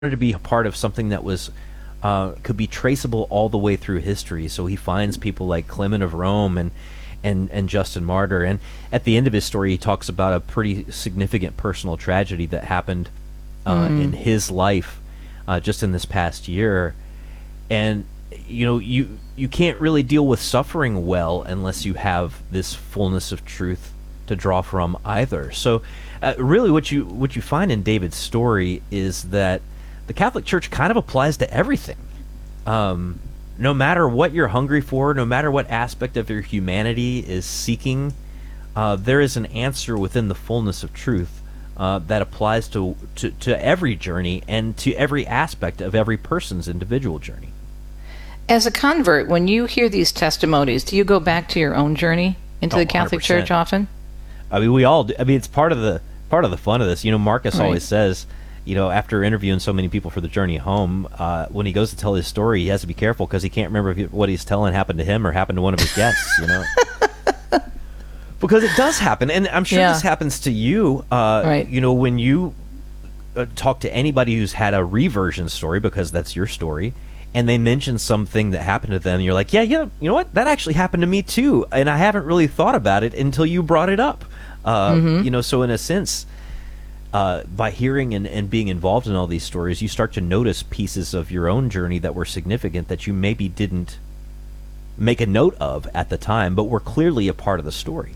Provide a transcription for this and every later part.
to be a part of something that was could be traceable all the way through history. So he finds people like Clement of Rome and Justin Martyr. And at the end of his story, he talks about a pretty significant personal tragedy that happened in his life just in this past year. And you can't really deal with suffering well unless you have this fullness of truth to draw from either. So really what you find in David's story is that the Catholic Church kind of applies to everything. No matter what you're hungry for, no matter what aspect of your humanity is seeking, there is an answer within the fullness of truth that applies to every journey and to every aspect of every person's individual journey. As a convert, when you hear these testimonies, do you go back to your own journey into the Catholic 100%. Church often? I mean, we all do. I mean, it's part of the fun of this. Marcus always says, after interviewing so many people for the journey home, when he goes to tell his story, he has to be careful because he can't remember if what he's telling happened to him or happened to one of his guests. Because it does happen, and I'm sure this happens to you. When you talk to anybody who's had a reversion story, because that's your story, and they mention something that happened to them, you're like, yeah, you know what? That actually happened to me too, and I haven't really thought about it until you brought it up. So in a sense, by hearing and being involved in all these stories, you start to notice pieces of your own journey that were significant that you maybe didn't make a note of at the time, but were clearly a part of the story.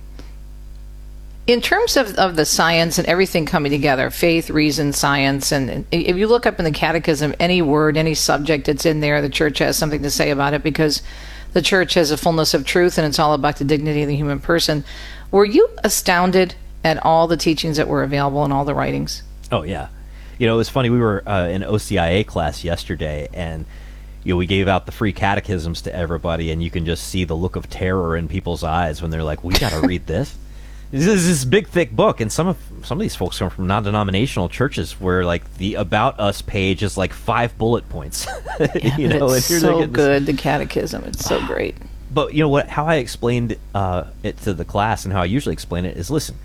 In terms of the science and everything coming together, faith, reason, science, and if you look up in the catechism, any word, any subject that's in there, the church has something to say about it, because the church has a fullness of truth and it's all about the dignity of the human person. Were you astounded at all the teachings that were available in all the writings? Oh, yeah. It was funny. We were in OCIA class yesterday, and we gave out the free catechisms to everybody, and you can just see the look of terror in people's eyes when they're like, we got to read this. This is this big, thick book, and some of these folks come from non-denominational churches where, like, the About Us page is like 5 bullet points. It's so good, the catechism. It's so great. But how I explained it to the class, and how I usually explain it is, listen,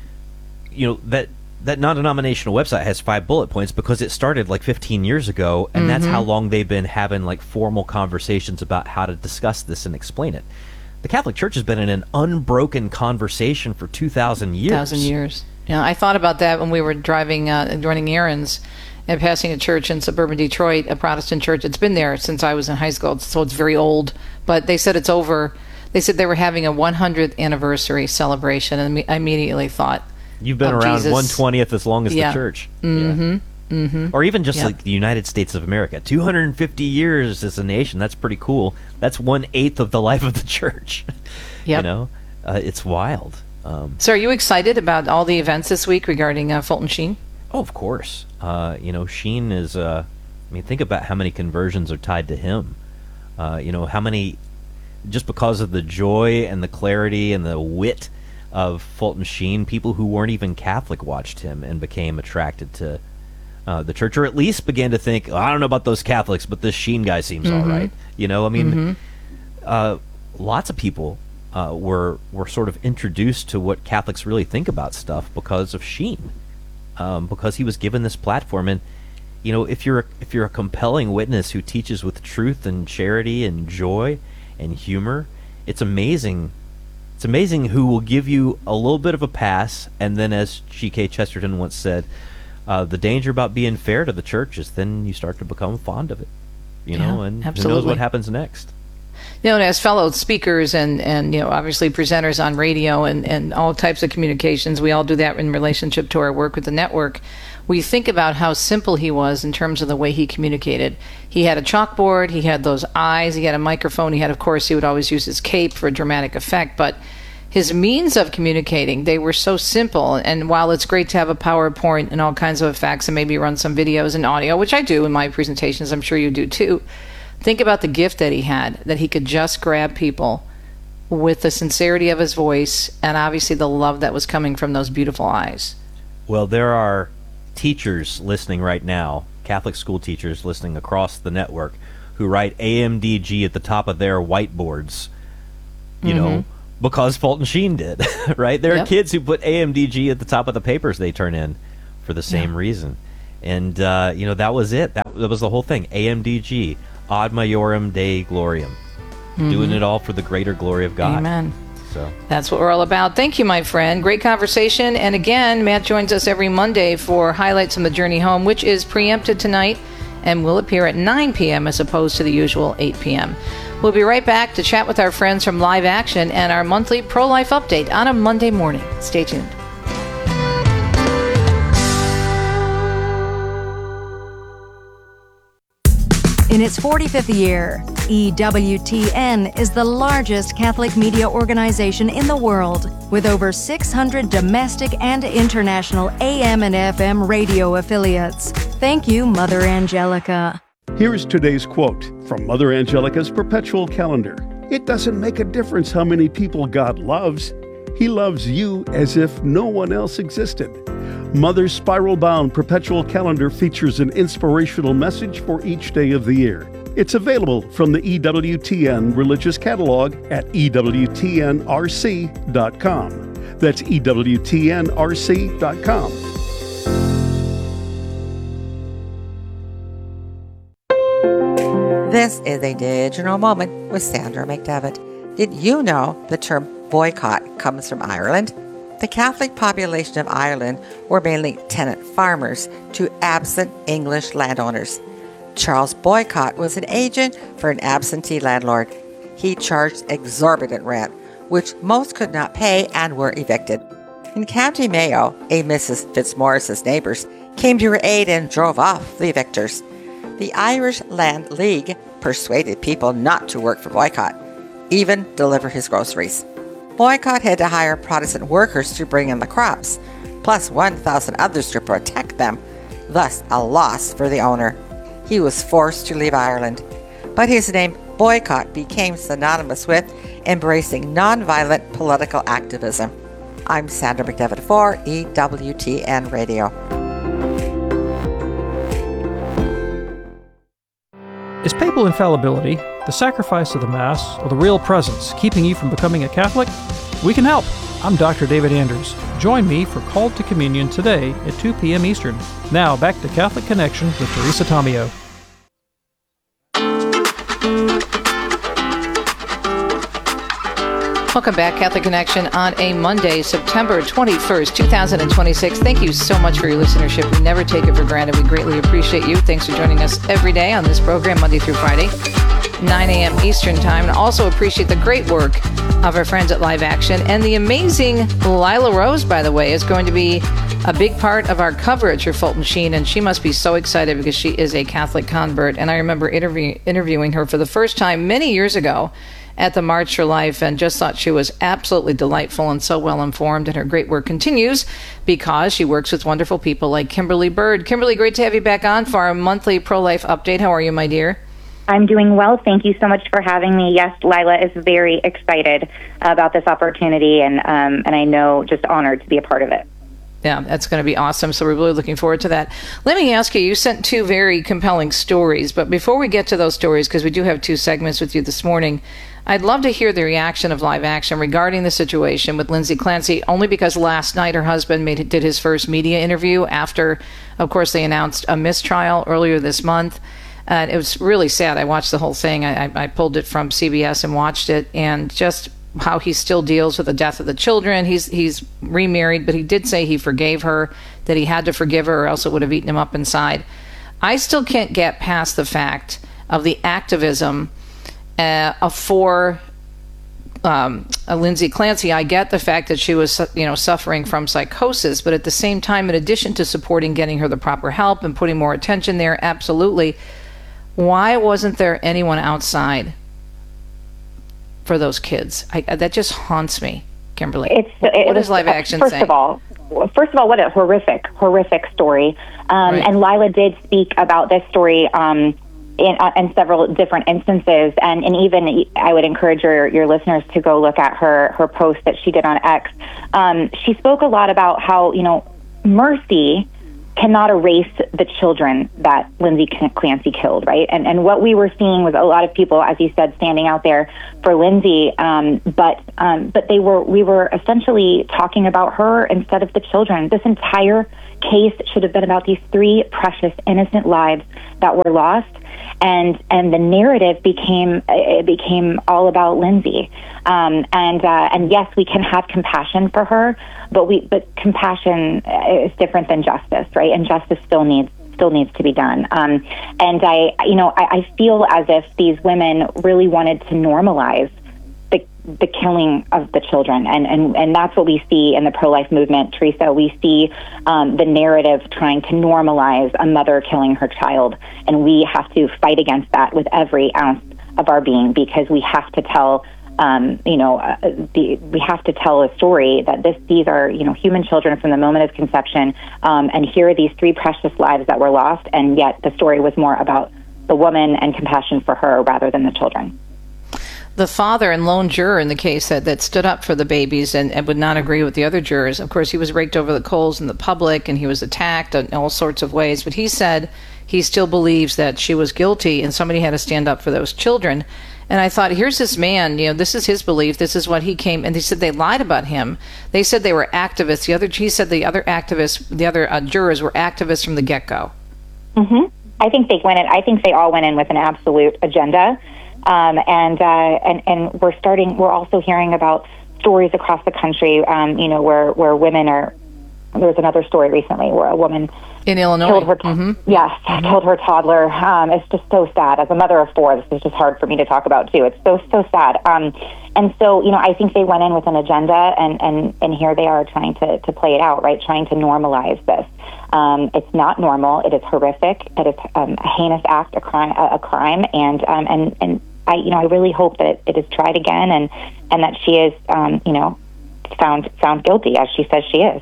that non-denominational website has 5 bullet points because it started like 15 years ago, and that's how long they've been having like formal conversations about how to discuss this and explain it. The Catholic Church has been in an unbroken conversation for 2,000 years. 2,000 years. Yeah, I thought about that when we were driving and running errands and passing a church in suburban Detroit, a Protestant church. It's been there since I was in high school, so it's very old. But they said it's over. They said they were having a 100th anniversary celebration, and I immediately thought, you've been around Jesus. 1/20th as long as the church. Or even just like the United States of America. 250 years as a nation. That's pretty cool. That's 1/8 of the life of the church. Yep. It's wild. So are you excited about all the events this week regarding Fulton Sheen? Oh, of course. Sheen is, think about how many conversions are tied to him. How many, just because of the joy and the clarity and the wit of Fulton Sheen, people who weren't even Catholic watched him and became attracted to the church, or at least began to think, I don't know about those Catholics, but this Sheen guy seems all right. Lots of people were sort of introduced to what Catholics really think about stuff because of Sheen, because he was given this platform. And if you're a compelling witness who teaches with truth and charity and joy and humor, it's amazing. It's amazing who will give you a little bit of a pass, and then, as G.K. Chesterton once said, the danger about being fair to the church is then you start to become fond of it, and absolutely. Who knows what happens next. And as fellow speakers and obviously presenters on radio and all types of communications, we all do that in relationship to our work with the network. We think about how simple he was in terms of the way he communicated. He had a chalkboard, he had those eyes, he had a microphone, he would always use his cape for dramatic effect, but his means of communicating, they were so simple. And while it's great to have a PowerPoint and all kinds of effects and maybe run some videos and audio, which I do in my presentations, I'm sure you do too, think about the gift that he had, that he could just grab people with the sincerity of his voice and obviously the love that was coming from those beautiful eyes. Well, there are teachers listening right now, Catholic school teachers listening across the network, who write AMDG at the top of their whiteboards, because Fulton Sheen did, right? There are kids who put AMDG at the top of the papers they turn in for the same reason. And that was it. That was the whole thing. AMDG, Ad Majorem Dei Gloriam, doing it all for the greater glory of God. Amen. So that's what we're all about. Thank you, my friend. Great conversation. And again, Matt joins us every Monday for Highlights on the Journey Home, which is preempted tonight and will appear at 9 p.m. as opposed to the usual 8 p.m. We'll be right back to chat with our friends from Live Action and our monthly pro-life update on a Monday morning. Stay tuned. In its 45th year, EWTN is the largest Catholic media organization in the world, with over 600 domestic and international AM and FM radio affiliates. Thank you, Mother Angelica. Here's today's quote from Mother Angelica's Perpetual Calendar. It doesn't make a difference how many people God loves. He loves you as if no one else existed. Mother's spiral-bound Perpetual Calendar features an inspirational message for each day of the year. It's available from the EWTN Religious Catalog at EWTNRC.com. That's EWTNRC.com. This is a digital moment with Sandra McDevitt. Did you know the term boycott comes from Ireland? The Catholic population of Ireland were mainly tenant farmers to absent English landowners. Charles Boycott was an agent for an absentee landlord. He charged exorbitant rent, which most could not pay and were evicted. In County Mayo, a Mrs. Fitzmaurice's neighbors came to her aid and drove off the evictors. The Irish Land League persuaded people not to work for Boycott, even deliver his groceries. Boycott had to hire Protestant workers to bring in the crops, plus 1,000 others to protect them, thus a loss for the owner. He was forced to leave Ireland, but his name Boycott became synonymous with embracing nonviolent political activism. I'm Sandra McDevitt for EWTN Radio. Is papal infallibility, the sacrifice of the Mass, or the real presence keeping you from becoming a Catholic? We can help. I'm Dr. David Anders. Join me for Called to Communion today at 2 p.m. Eastern. Now back to Catholic Connection with Teresa Tomeo. Welcome back, Catholic Connection, on a Monday, September 21st, 2026. Thank you so much for your listenership. We never take it for granted. We greatly appreciate you. Thanks for joining us every day on this program, Monday through Friday, 9 a.m. Eastern Time. And also appreciate the great work of our friends at Live Action. And the amazing Lila Rose, by the way, is going to be a big part of our coverage for Fulton Sheen. And she must be so excited because she is a Catholic convert. And I remember interviewing her for the first time many years ago at the March for Life, and just thought she was absolutely delightful and so well informed, and her great work continues because she works with wonderful people like Kimberly Bird. Kimberly, great to have you back on for our monthly pro-life update. How are you, my dear? I'm doing well. Thank you so much for having me. Yes, Lila is very excited about this opportunity, and I know just honored to be a part of it. Yeah, that's going to be awesome. So we're really looking forward to that. Let me ask you, you sent two very compelling stories, but before we get to those stories, because we do have two segments with you this morning, I'd love to hear the reaction of Live Action regarding the situation with Lindsay Clancy, only because last night her husband did his first media interview after, of course, they announced a mistrial earlier this month. It was really sad. I watched the whole thing. I pulled it from CBS and watched it, and just how he still deals with the death of the children. He's remarried, but he did say he forgave her, that he had to forgive her or else it would have eaten him up inside. I still can't get past the fact of the activism for Lindsay Clancy. I get the fact that she was, suffering from psychosis, but at the same time, in addition to supporting getting her the proper help and putting more attention there, absolutely, why wasn't there anyone outside for those kids? That just haunts me, Kimberly. What does Live Action say? First of all, what a horrific story. Right. And Lila did speak about this story in several different instances, and even I would encourage your listeners to go look at her post that she did on X. She spoke a lot about how mercy cannot erase the children that Lindsay Clancy killed, right? And what we were seeing was a lot of people, as you said, standing out there for Lindsay, but we were essentially talking about her instead of the children. This entire case should have been about these 3 precious, innocent lives that were lost, and the narrative became all about Lindsay. And yes, we can have compassion for her, but compassion is different than justice, right? And justice still needs to be done. And I feel as if these women really wanted to normalize the killing of the children, and that's what we see in the pro-life movement, Teresa. We see the narrative trying to normalize a mother killing her child, and we have to fight against that with every ounce of our being, because we have to tell we have to tell a story that these are human children from the moment of conception, and here are these 3 precious lives that were lost, and yet the story was more about the woman and compassion for her rather than the children. The father and lone juror in the case that stood up for the babies and would not agree with the other jurors. Of course, he was raked over the coals in the public, and he was attacked in all sorts of ways. But he said he still believes that she was guilty, and somebody had to stand up for those children. And I thought, here's this man, this is his belief, this is what he came, and they said they lied about him. They said they were activists. He said the other jurors were activists from the get-go. Mm-hmm. I think they all went in with an absolute agenda. And we're also hearing about stories across the country, where women are. There was another story recently where a woman in Illinois killed her, killed her toddler. It's just so sad. As a mother of 4, this is just hard for me to talk about too. It's so sad. And so I think they went in with an agenda, and here they are trying to play it out, right? Trying to normalize this. It's not normal. It is horrific. It is a heinous act, a crime, and I really hope that it is tried again, and that she is, found guilty, as she says she is.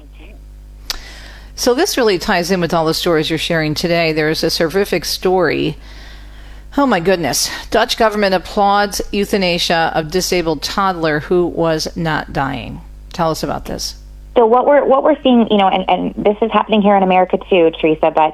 So this really ties in with all the stories you're sharing today. There's a horrific story. Oh my goodness. Dutch government applauds euthanasia of disabled toddler who was not dying. Tell us about this. So what we're seeing, and this is happening here in America too, Teresa. But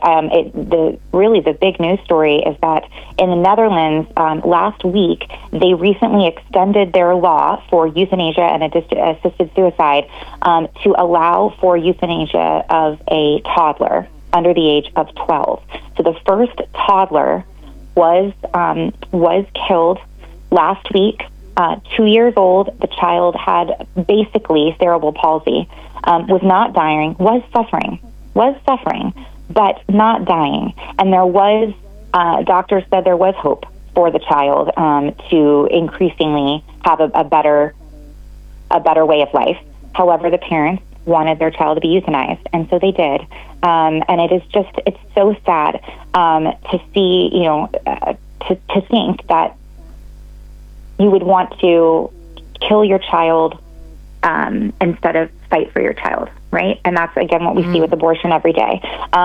the big news story is that in the Netherlands last week they recently extended their law for euthanasia and assisted suicide to allow for euthanasia of a toddler under the age of 12. So the first toddler was killed last week. 2 years old. The child had basically cerebral palsy. Was not dying, was suffering, but not dying. And there was, doctors said there was hope for the child to increasingly have a better way of life. However, the parents wanted their child to be euthanized, and so they did. And it's so sad to see, to think that you would want to kill your child instead of fight for your child, right? And that's, again, what we see with abortion every day.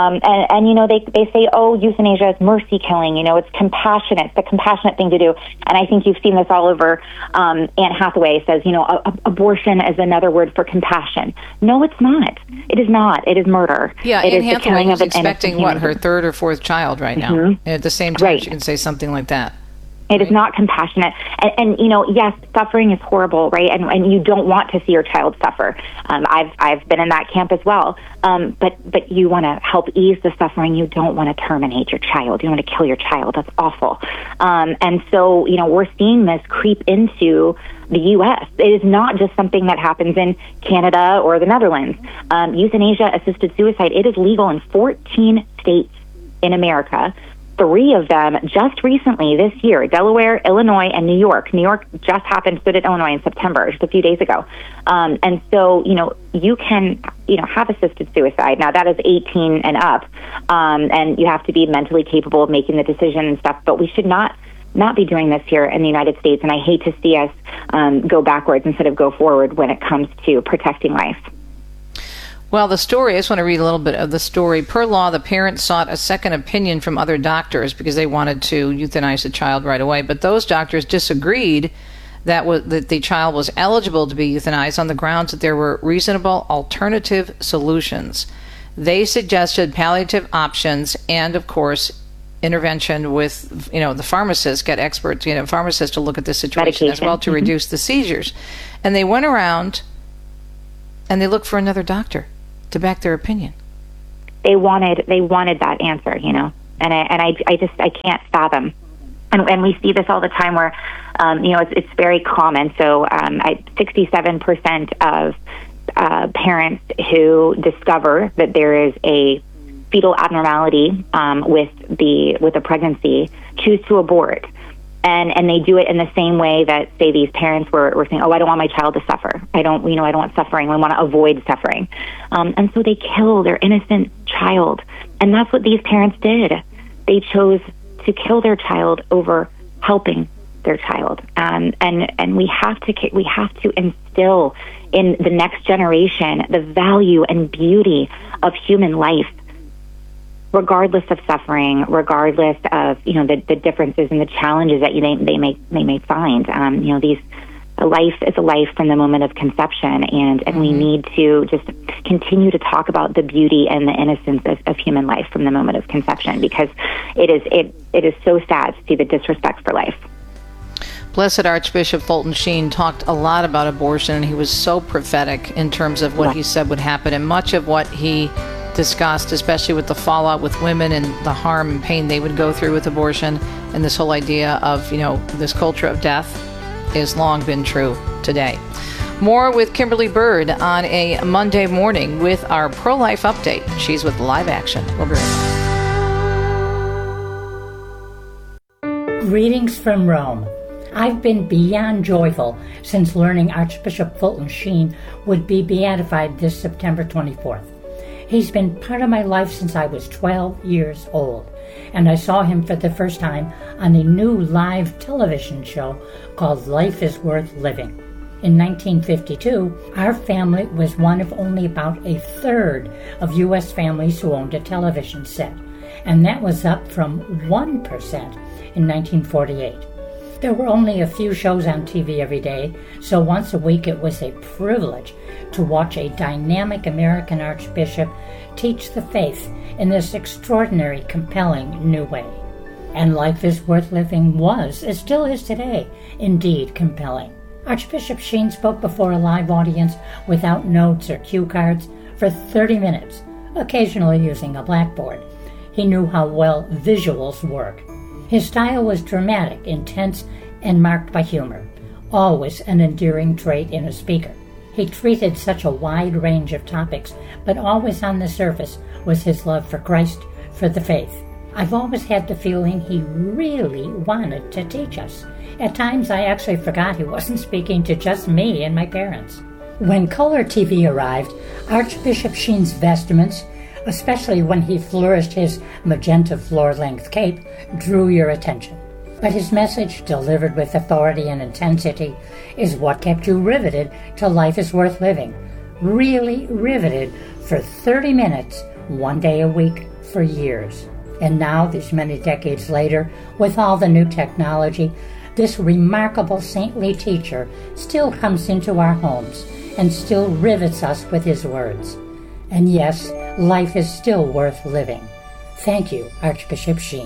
They say, oh, euthanasia is mercy killing. It's compassionate. It's the compassionate thing to do. And I think you've seen this all over. Anne Hathaway says, abortion is another word for compassion. No, it's not. It is not. It is murder. Yeah, Anne Hathaway is expecting, her 3rd or 4th child right now. And at the same time, she can say something like that. It is not compassionate. And yes, suffering is horrible, right? And you don't want to see your child suffer. I've been in that camp as well. But you want to help ease the suffering. You don't want to terminate your child. You don't want to kill your child. That's awful. And so, we're seeing this creep into the U.S. It is not just something that happens in Canada or the Netherlands. Euthanasia-assisted suicide, it is legal in 14 states in America. 3 of them just recently this year: Delaware, Illinois, and New York. New York just happened, so did Illinois in September, just a few days ago. And so, you can, have assisted suicide. Now, that is 18 and up, and you have to be mentally capable of making the decision and stuff, but we should not be doing this here in the United States, and I hate to see us go backwards instead of go forward when it comes to protecting life. Well, the story, I just want to read a little bit of the story. Per law, the parents sought a second opinion from other doctors because they wanted to euthanize the child right away. But those doctors disagreed that the child was eligible to be euthanized on the grounds that there were reasonable alternative solutions. They suggested palliative options and, of course, intervention with, the pharmacists, get experts, pharmacists to look at the situation as well to reduce the seizures. And they went around and they looked for another doctor to back their opinion. They wanted that answer, and I can't fathom. And we see this all the time where, it's very common. So 67% of parents who discover that there is a fetal abnormality with a pregnancy choose to abort. And they do it in the same way that, say, these parents were saying, I don't want my child to suffer. I don't want suffering. We want to avoid suffering. And so they kill their innocent child. And that's what these parents did. They chose to kill their child over helping their child. And we have to instill in the next generation the value and beauty of human life, regardless of suffering, regardless of the differences and the challenges that they may find. A life is a life from the moment of conception, and we need to just continue to talk about the beauty and the innocence of human life from the moment of conception, because it is so sad to see the disrespect for life. Blessed Archbishop Fulton Sheen talked a lot about abortion, and he was so prophetic in terms of what he said would happen, and much of what he discussed, especially with the fallout with women and the harm and pain they would go through with abortion, and this whole idea of, this culture of death has long been true today. More with Kimberly Bird on a Monday morning with our pro-life update. She's with Live Action. We'll be right back. Greetings from Rome. I've been beyond joyful since learning Archbishop Fulton Sheen would be beatified this September 24th. He's been part of my life since I was 12 years old, and I saw him for the first time on a new live television show called Life is Worth Living. In 1952, our family was one of only about a third of U.S. families who owned a television set, and that was up from 1% in 1948. There were only a few shows on TV every day, so once a week it was a privilege to watch a dynamic American archbishop teach the faith in this extraordinary, compelling new way. And Life is Worth Living was, as still is today, indeed compelling. Archbishop Sheen spoke before a live audience without notes or cue cards for 30 minutes, occasionally using a blackboard. He knew how well visuals work. His style was dramatic, intense, and marked by humor, always an endearing trait in a speaker. He treated such a wide range of topics, but always on the surface was his love for Christ, for the faith. I've always had the feeling he really wanted to teach us. At times I actually forgot he wasn't speaking to just me and my parents. When color TV arrived, Archbishop Sheen's vestments, especially when he flourished his magenta floor-length cape, drew your attention. But his message, delivered with authority and intensity, is what kept you riveted to Life is Worth Living. Really riveted for 30 minutes, one day a week, for years. And now, these many decades later, with all the new technology, this remarkable saintly teacher still comes into our homes and still rivets us with his words. And yes, life is still worth living. Thank you, Archbishop Sheen.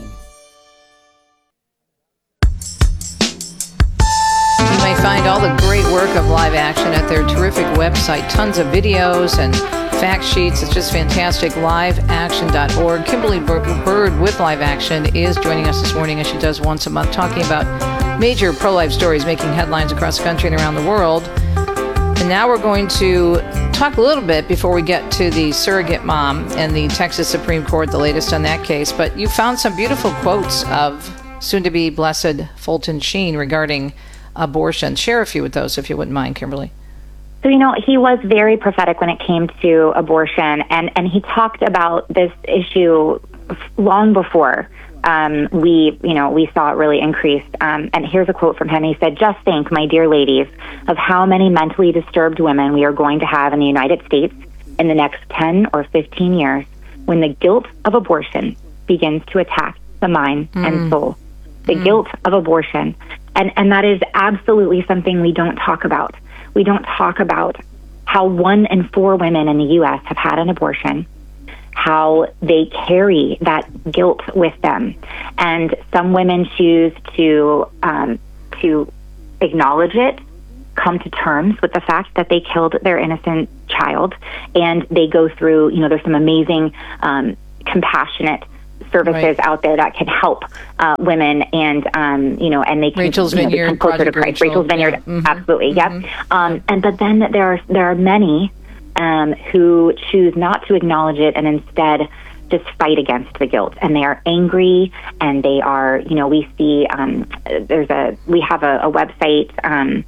You may find all the great work of Live Action at their terrific website. Tons of videos and fact sheets. It's just fantastic. LiveAction.org. Kimberly Bird with Live Action is joining us this morning, as she does once a month, talking about major pro-life stories making headlines across the country and around the world. And now we're going to talk a little bit before we get to the surrogate mom and the Texas Supreme Court, the latest on that case. But you found some beautiful quotes of soon-to-be Blessed Fulton Sheen regarding abortion. Share a few with those, if you wouldn't mind, Kimberly. So, he was very prophetic when it came to abortion, and he talked about this issue long before we saw it really increased. And here's a quote from him. He said, "Just think, my dear ladies, of how many mentally disturbed women we are going to have in the United States in the next 10 or 15 years when the guilt of abortion begins to attack the mind and soul." The guilt of abortion. And that is absolutely something we don't talk about. We don't talk about how 1 in 4 women in the U.S. have had an abortion, how they carry that guilt with them. And some women choose to acknowledge it, come to terms with the fact that they killed their innocent child, and they go through, there's some amazing compassionate services out there that can help women, and and they can Rachel's Vineyard, become closer to Christ. Rachel's Vineyard, absolutely, yep. But then there are many who choose not to acknowledge it and instead just fight against the guilt, and they are angry, and they are, we see we have a website.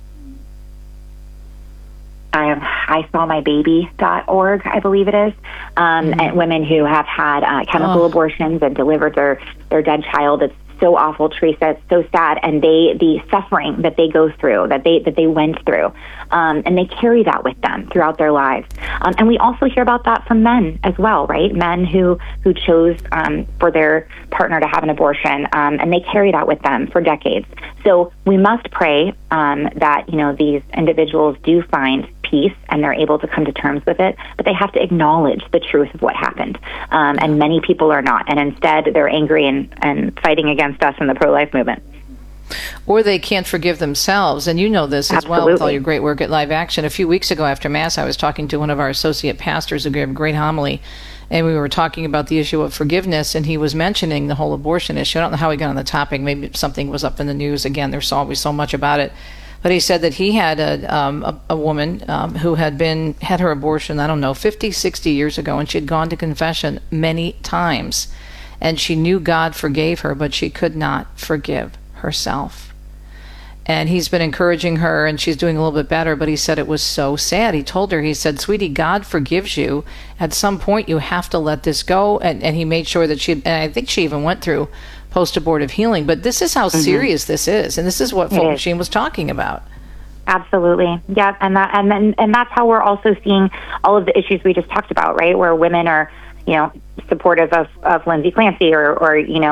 ISawMyBaby.org, I believe it is, and women who have had chemical abortions and delivered their dead child. It's so awful, Teresa. It's so sad, and the suffering that they go through, that they went through, and they carry that with them throughout their lives. And we also hear about that from men as well, right? Men who chose for their partner to have an abortion, and they carry that with them for decades. So we must pray that these individuals do find peace and they're able to come to terms with it, but they have to acknowledge the truth of what happened. And many people are not, and instead they're angry and fighting against us in the pro-life movement. Or they can't forgive themselves, and you know this as well with all your great work at Live Action. A few weeks ago after Mass, I was talking to one of our associate pastors who gave a great homily, and we were talking about the issue of forgiveness, and he was mentioning the whole abortion issue. I don't know how he got on the topic. Maybe something was up in the news. Again, there's always so much about it. But he said that he had a woman who had her abortion, 50, 60 years ago, and she had gone to confession many times. And she knew God forgave her, but she could not forgive herself. And he's been encouraging her, and she's doing a little bit better, but he said it was so sad. He told her, he said, sweetie, God forgives you. At some point, you have to let this go. And he made sure that and I think she even went through post-abortive healing, but this is how serious this is, and this is what Fulton Sheen was talking about. Absolutely, yeah, and that's how we're also seeing all of the issues we just talked about, right? Where women are, supportive of Lindsay Clancy or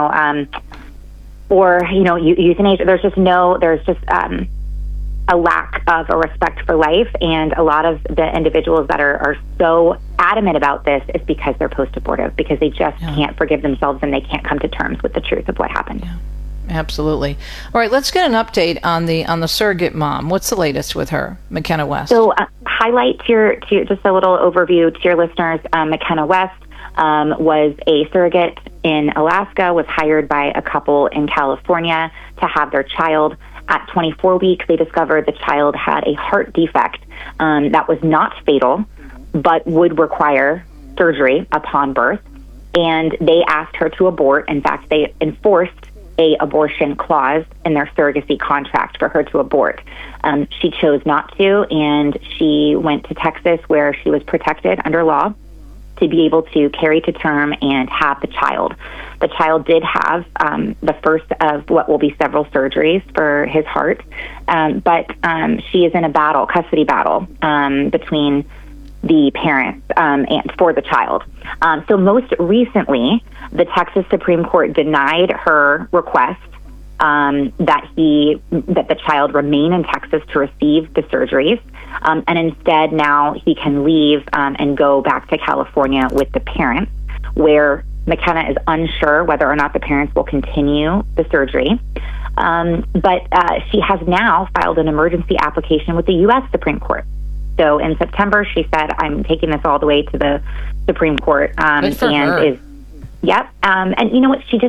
euthanasia. There's just a lack of a respect for life, and a lot of the individuals that are so adamant about this is because they're post-abortive, because they just can't forgive themselves and they can't come to terms with the truth of what happened. Yeah, absolutely. All right, let's get an update on the surrogate mom. What's the latest with her, McKenna West? So highlight to just a little overview to your listeners. McKenna West was a surrogate in Alaska, was hired by a couple in California to have their child. At 24 weeks, they discovered the child had a heart defect that was not fatal, but would require surgery upon birth. And they asked her to abort. In fact, they enforced a abortion clause in their surrogacy contract for her to abort. She chose not to, and she went to Texas, where she was protected under law to be able to carry to term and have the child. The child did have the first of what will be several surgeries for his heart, but she is in a custody battle between the parents and for the child. So most recently, the Texas Supreme Court denied her request that the child remain in Texas to receive the surgeries, and instead now he can leave and go back to California with the parents, where McKenna is unsure whether or not the parents will continue the surgery. But she has now filed an emergency application with the U.S. Supreme Court. So in September, she said, I'm taking this all the way to the Supreme Court. Good for her. Yep. And you know what? She's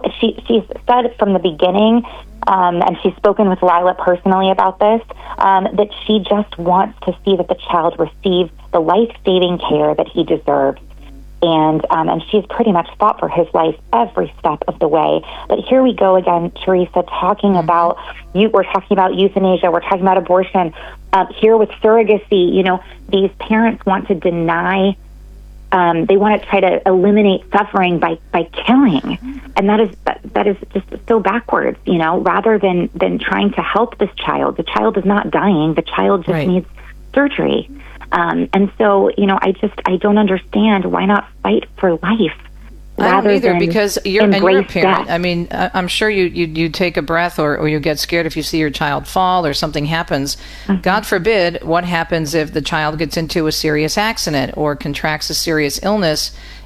said from the beginning, and she's spoken with Lila personally about this, that she just wants to see that the child receives the life-saving care that he deserves. And she's pretty much fought for his life every step of the way. But here we go again, Teresa, talking about we're talking about euthanasia, we're talking about abortion. Here with surrogacy, these parents want to deny. They want to try to eliminate suffering by killing, and that is just so backwards. Rather than trying to help this child. The child is not dying. The child just needs surgery. And so, I don't understand why not fight for life. I don't either, because you're a parent. Death. I mean, I'm sure you take a breath or you get scared if you see your child fall or something happens. Mm-hmm. God forbid, what happens if the child gets into a serious accident or contracts a serious illness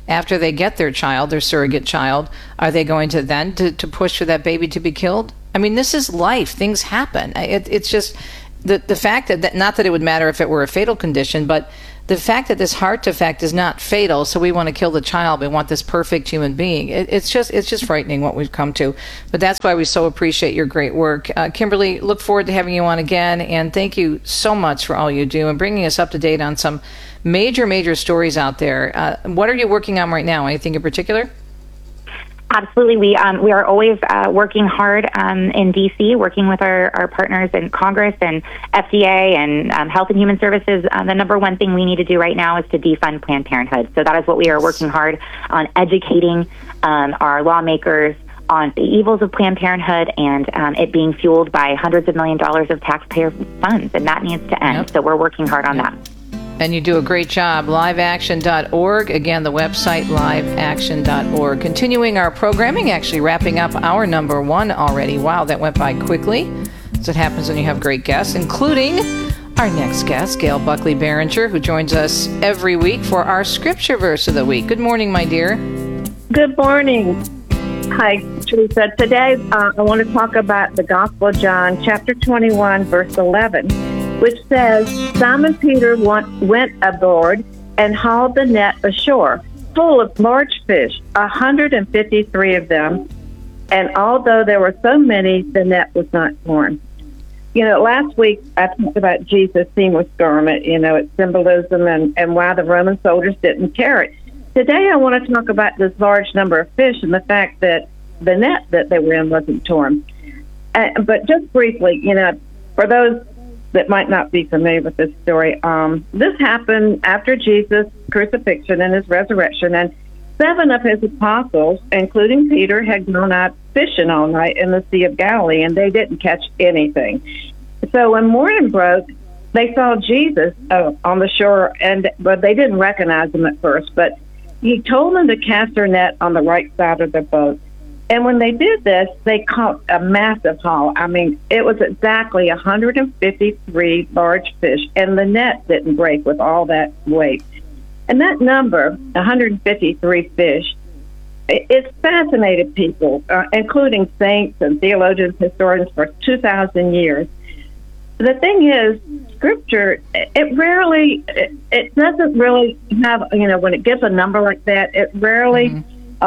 after they get their child, their surrogate child, are they going to then to push for that baby to be killed? I mean, this is life. Things happen. It's just the fact that, not that it would matter if it were a fatal condition, but the fact that this heart defect is not fatal, so we want to kill the child. We want this perfect human being. It's just frightening what we've come to. But that's why we so appreciate your great work. Kimberly, look forward to having you on again, and thank you so much for all you do and bringing us up to date on some major stories out there. What are you working on right now? Anything in particular? Absolutely. We are always working hard in D.C., working with our partners in Congress and FDA and Health and Human Services. The number one thing we need to do right now is to defund Planned Parenthood. So that is what we are working hard on, educating our lawmakers on the evils of Planned Parenthood and it being fueled by hundreds of millions of dollars of taxpayer funds, and that needs to end. Yep. So we're working hard on that. And you do a great job. LiveAction.org. Again, the website, LiveAction.org. Continuing our programming, actually wrapping up our number one already. Wow, that went by quickly. As it happens when you have great guests, including our next guest, Gail Buckley Behringer, who joins us every week for our scripture verse of the week. Good morning, my dear. Good morning. Hi, Teresa. Today, I want to talk about the Gospel of John, chapter 21, verse 11. Which says, Simon Peter went aboard and hauled the net ashore, full of large fish, 153 of them. And although there were so many, the net was not torn. You know, last week I talked about Jesus' seamless garment, its symbolism and why the Roman soldiers didn't tear it. Today I want to talk about this large number of fish and the fact that the net that they were in wasn't torn. But just briefly, for those that might not be familiar with this story, this happened after Jesus' crucifixion and his resurrection, and 7 of his apostles, including Peter, had gone out fishing all night in the Sea of Galilee, and they didn't catch anything. So when morning broke, they saw Jesus on the shore, but they didn't recognize him at first, but he told them to cast their net on the right side of their boat. And when they did this, they caught a massive haul. I mean, it was exactly 153 large fish, and the net didn't break with all that weight. And that number, 153 fish, it's fascinated people, including saints and theologians, historians for 2,000 years. The thing is, Scripture, it doesn't really have, when it gives a number like that, it rarely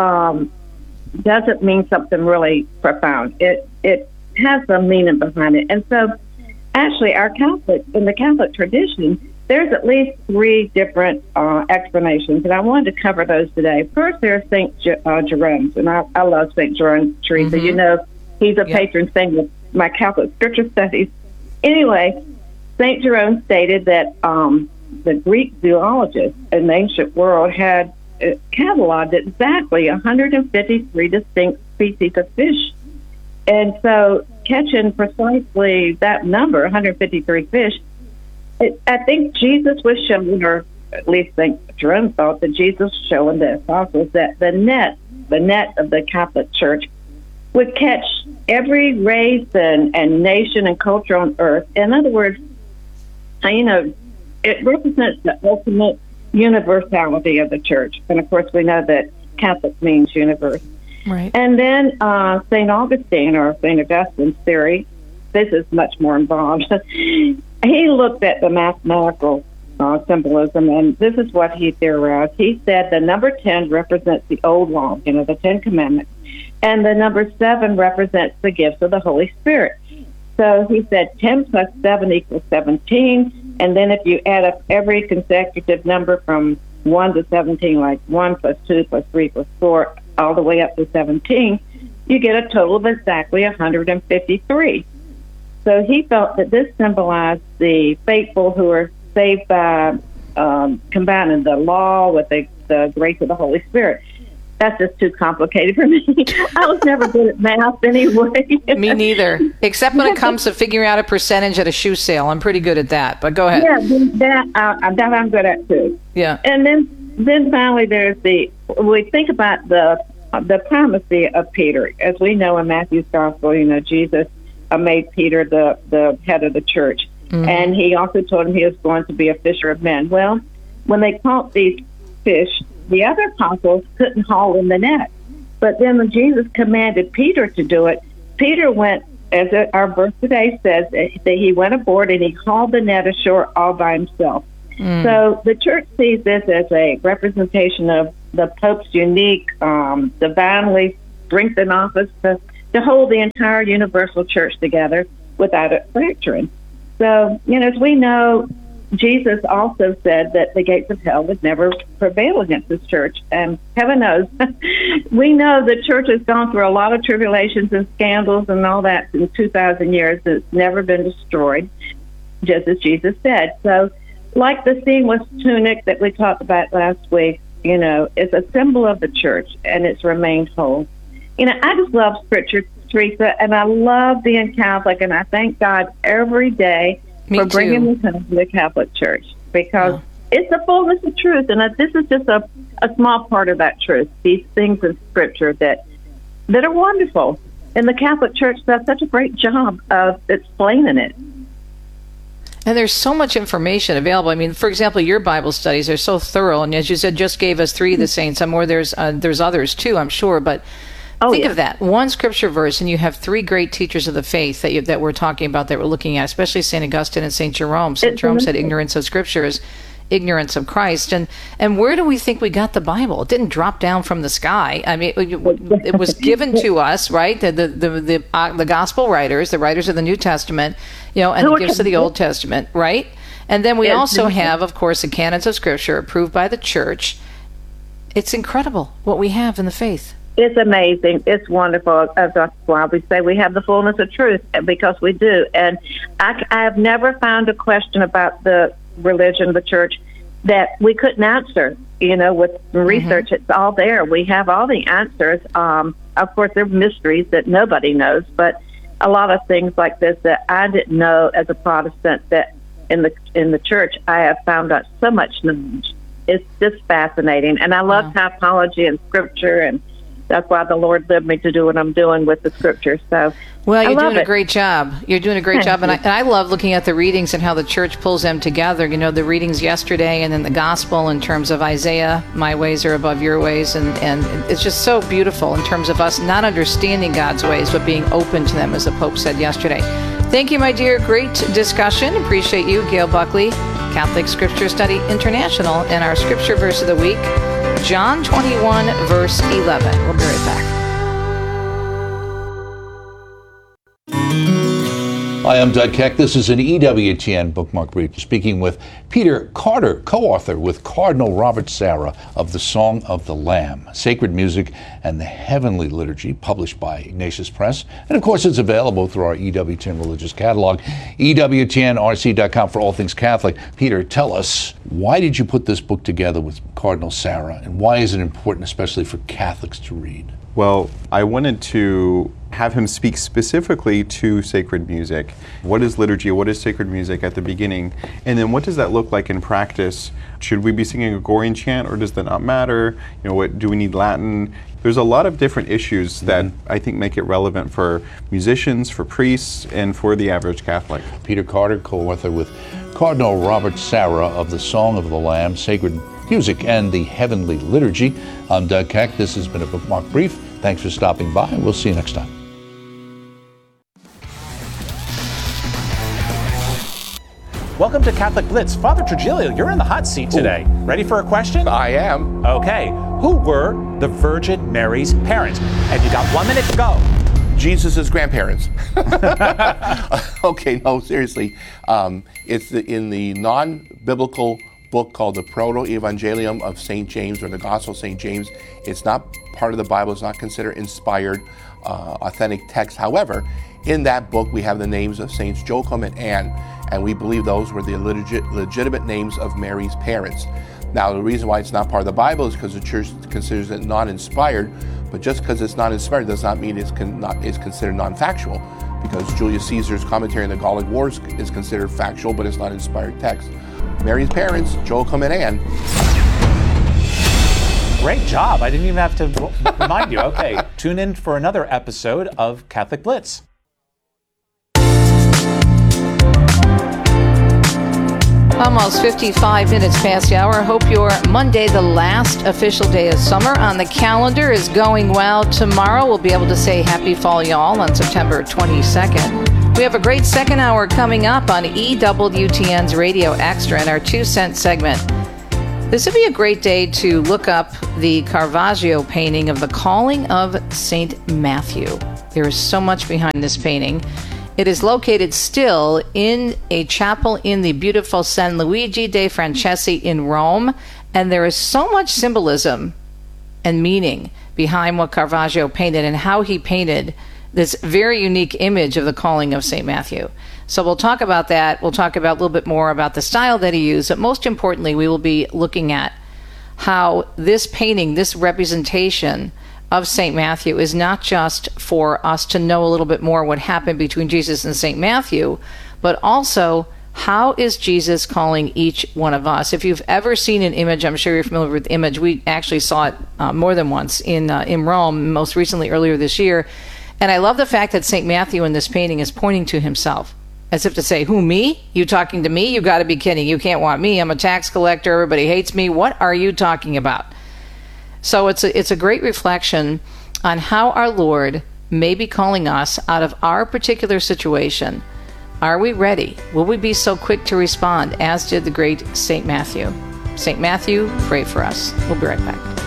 doesn't mean something really profound. It has some meaning behind it. And so, actually, in the Catholic tradition, there's at least 3 different explanations, and I wanted to cover those today. First, there's St. Jerome, and I love St. Jerome, Teresa. He's a patron saint of my Catholic scripture studies. Anyway, St. Jerome stated that the Greek zoologists in the ancient world had cataloged exactly 153 distinct species of fish. And so catching precisely that number, 153 fish, I think Jesus was showing, or at least St. Jerome thought that Jesus was showing the apostles that the net of the Catholic Church would catch every race and nation and culture on earth. In other words, it represents the ultimate universality of the church. And of course, we know that Catholic means universe. Right. And then St. Augustine, or St. Augustine's theory, this is much more involved. He looked at the mathematical symbolism, and this is what he theorized. He said the number 10 represents the old law, the 10 Commandments, and the number 7 represents the gifts of the Holy Spirit. So he said 10 plus 7 equals 17, and then if you add up every consecutive number from 1 to 17, like 1 plus 2 plus 3 plus 4, all the way up to 17, you get a total of exactly 153. So he felt that this symbolized the faithful who are saved by combining the law with the grace of the Holy Spirit. That's just too complicated for me. I was never good at math anyway. Me neither, except when it comes to figuring out a percentage at a shoe sale. I'm pretty good at that, but go ahead. Yeah, that I'm good at too. Yeah. And then finally there's we think about the primacy of Peter. As we know in Matthew's gospel, Jesus made Peter the head of the church. Mm-hmm. And he also told him he was going to be a fisher of men. Well, when they caught these fish, the other apostles couldn't haul in the net. But then when Jesus commanded Peter to do it, Peter went, as our verse today says, that he went aboard and he hauled the net ashore all by himself. So the church sees this as a representation of the Pope's unique, divinely strengthened office to hold the entire universal church together without it fracturing. So, as we know, Jesus also said that the gates of hell would never prevail against his church. And heaven knows, we know the church has gone through a lot of tribulations and scandals and all that in 2,000 years. It's never been destroyed, just as Jesus said. So, like the seamless tunic that we talked about last week, it's a symbol of the church, and it's remained whole. I just love Scripture, Teresa, and I love being Catholic, and I thank God every day for bringing me home to the Catholic Church, because it's the fullness of truth, and this is just a small part of that truth, these things in Scripture that are wonderful. And the Catholic Church does such a great job of explaining it. And there's so much information available. I mean, for example, your Bible studies are so thorough, and as you said, just gave us 3 of the saints. I'm more there's others too, I'm sure, but think of that. One Scripture verse, and you have 3 great teachers of the faith that we're talking about, that we're looking at, especially St. Augustine and St. Jerome. St. Jerome said ignorance of Scripture is ignorance of Christ. And where do we think we got the Bible? It didn't drop down from the sky. I mean, it was given to us, right? The Gospel writers, the writers of the New Testament, and the gifts of the Old Testament, right? And then we also have, of course, the canons of Scripture approved by the Church. It's incredible what we have in the faith. It's amazing. It's wonderful. That's why we say we have the fullness of truth, because we do. And I have never found a question about the religion of the church that we couldn't answer. With research, it's all there. We have all the answers. Of course, there are mysteries that nobody knows, but a lot of things like this that I didn't know as a Protestant, that in the church I have found out so much knowledge. It's just fascinating. And I love typology and Scripture, and that's why the Lord led me to do what I'm doing with the Scripture. So, well, you're doing a great job. You're doing a great job, and I love looking at the readings and how the Church pulls them together. The readings yesterday, and then the Gospel in terms of Isaiah, my ways are above your ways, and it's just so beautiful in terms of us not understanding God's ways, but being open to them, as the Pope said yesterday. Thank you, my dear. Great discussion. Appreciate you, Gail Buckley, Catholic Scripture Study International, and our Scripture verse of the week, John 21, verse 11. We'll be right back. Hi, I'm Doug Keck. This is an EWTN Bookmark Brief, speaking with Peter Carter, co-author with Cardinal Robert Sarah of The Song of the Lamb, Sacred Music and the Heavenly Liturgy, published by Ignatius Press. And of course, it's available through our EWTN Religious Catalog, EWTNRC.com for all things Catholic. Peter, tell us, why did you put this book together with Cardinal Sarah, and why is it important, especially for Catholics, to read? Well, I wanted to have him speak specifically to sacred music. What is liturgy? What is sacred music at the beginning? And then what does that look like in practice? Should we be singing a Gregorian chant, or does that not matter? What do we need Latin? There's a lot of different issues that I think make it relevant for musicians, for priests, and for the average Catholic. Peter Carter, co-author with Cardinal Robert Sarah of The Song of the Lamb, Sacred Music and the Heavenly Liturgy. I'm Doug Keck. This has been a Bookmark Brief. Thanks for stopping by, and we'll see you next time. Welcome to Catholic Blitz. Father Trujillo, you're in the hot seat today. Ooh. Ready for a question? I am. Okay. Who were the Virgin Mary's parents? And you got 1 minute to go. Jesus' grandparents. Okay, no, seriously. It's in the non-biblical book called the Proto-Evangelium of St. James, or the Gospel of St. James. It's not part of the Bible. It's not considered inspired, authentic text. However, in that book, we have the names of Saints Joachim and Anne, and we believe those were the legitimate names of Mary's parents. Now, the reason why it's not part of the Bible is because the Church considers it non-inspired, but just because it's not inspired does not mean it's considered non-factual, because Julius Caesar's commentary on the Gallic Wars is considered factual, but it's not inspired text. Mary's parents, Joachim and Anne. Great job. I didn't even have to remind you. Okay, tune in for another episode of Catholic Blitz. Almost 55 minutes past the hour. I hope your Monday, the last official day of summer on the calendar, is going well. Tomorrow we'll be able to say happy fall, y'all, on September 22nd. We have a great second hour coming up on EWTN's Radio Extra in our 2 cent segment. This would be a great day to look up the Caravaggio painting of the Calling of St. Matthew. There is so much behind this painting. It is located still in a chapel in the beautiful San Luigi dei Francesi in Rome, and there is so much symbolism and meaning behind what Caravaggio painted and how he painted this very unique image of the Calling of St. Matthew. So we'll talk about that. We'll talk about a little bit more about the style that he used, but most importantly, we will be looking at how this painting, this representation of St. Matthew is not just for us to know a little bit more what happened between Jesus and St. Matthew, but also how is Jesus calling each one of us? If you've ever seen an image, I'm sure you're familiar with the image. We actually saw it more than once in Rome, most recently earlier this year. And I love the fact that St. Matthew in this painting is pointing to himself, as if to say, who, me? You talking to me? You got to be kidding. You can't want me. I'm a tax collector. Everybody hates me. What are you talking about? So it's a great reflection on how our Lord may be calling us out of our particular situation. Are we ready? Will we be so quick to respond as did the great St. Matthew? St. Matthew, pray for us. We'll be right back.